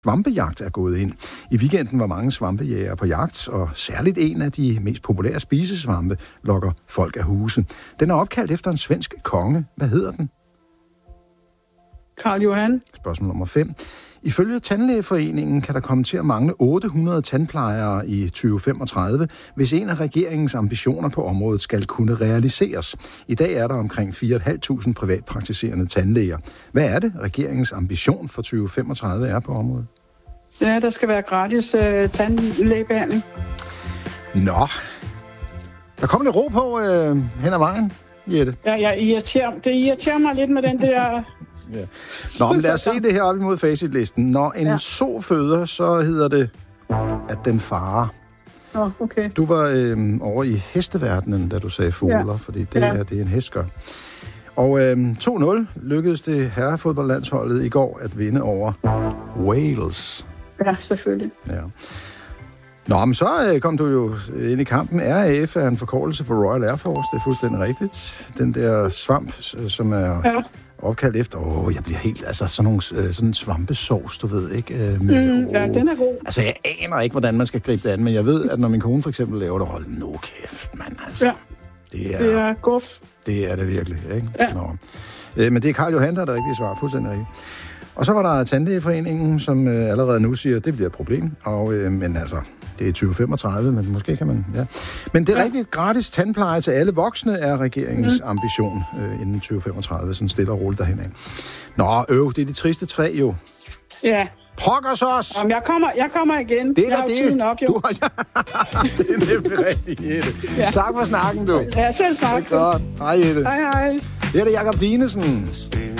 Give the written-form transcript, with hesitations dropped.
Svampejagt er gået ind. I weekenden var mange svampejægere på jagt, og særligt en af de mest populære spisesvampe lokker folk af huse. Den er opkaldt efter en svensk konge. Hvad hedder den? Karl Johan. Spørgsmål nummer 5. Ifølge Tandlægeforeningen kan der komme til at mangle 800 tandplejere i 2035, hvis en af regeringens ambitioner på området skal kunne realiseres. I dag er der omkring 4.500 privatpraktiserende tandlæger. Hvad er det, regeringens ambition for 2035 er på området? Ja, der skal være gratis tandlægebehandling. Nå, der kommer lidt ro på hen ad vejen, Jette. Ja, det irriterer mig lidt med den der... Ja. Nå, men lad os se det her op imod facitlisten. Når en so føder, så hedder det, at den farer. Okay. Du var over i hesteverdenen, da du sagde fugler, fordi det er en hest gør. Og 2-0 lykkedes det herrefodboldlandsholdet i går at vinde over Wales. Ja, selvfølgelig. Ja. Nå, men så kom du jo ind i kampen. RAF er en forkortelse for Royal Air Force, det er fuldstændig rigtigt. Den der svamp, som er opkaldt efter, jeg bliver helt, altså sådan en svampesauce, du ved, ikke? Ja, den er god. Altså, jeg aner ikke, hvordan man skal gribe det an, men jeg ved, at når min kone for eksempel laver det, hold nu kæft, mand, altså. Ja, det er guf. Det er det virkelig, ikke? Ja. Nå. Men det er Karl Johan, der er det rigtige svar, fuldstændig rigtigt. Og så var der Tandlægeforeningen, som allerede nu siger, at det bliver et problem. Og, men altså, det er 2035, men måske kan man... Ja. Men det er rigtigt, gratis tandpleje til alle voksne er regeringens ambition inden 2035, sådan stille og roligt derhen af. Nå, det er de triste 3 jo. Ja. Pokkers os! Jamen, jeg kommer igen. Det er jeg har tid nok, jo. Det er nemlig rigtigt, Jette. Ja. Tak for snakken, du. Ja, selv tak. Det er godt. Hej, Jette. Hej. Det er det Jakob Dinesen.